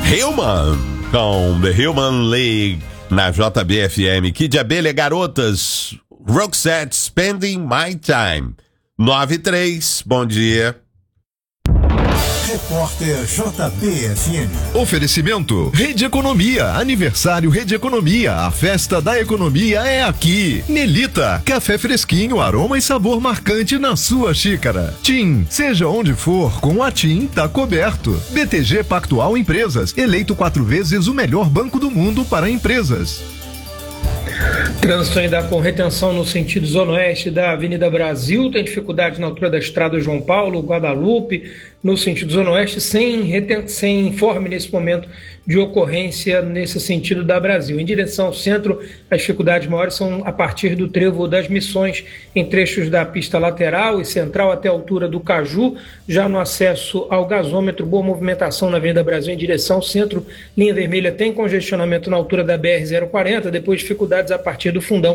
Human, com The Human League na JBFM. Kid Abelha, Garotas, Roxette, Spending My Time. 9:03, bom dia. Repórter JBFM. Oferecimento Rede Economia, aniversário Rede Economia, a festa da economia é aqui. Melita, café fresquinho, aroma e sabor marcante na sua xícara. TIM, seja onde for, com a TIM tá coberto. BTG Pactual Empresas, eleito 4 vezes o melhor banco do mundo para empresas. Trânsito ainda com retenção no sentido zona oeste da Avenida Brasil, tem dificuldade na altura da estrada João Paulo, Guadalupe, no sentido zona oeste, sem informe nesse momento de ocorrência nesse sentido da Brasil. Em direção ao centro, as dificuldades maiores são a partir do Trevo das Missões, em trechos da pista lateral e central até a altura do Caju, já no acesso ao gasômetro, boa movimentação na Avenida Brasil em direção ao centro, linha vermelha tem congestionamento na altura da BR-040, depois dificuldades a partir do Fundão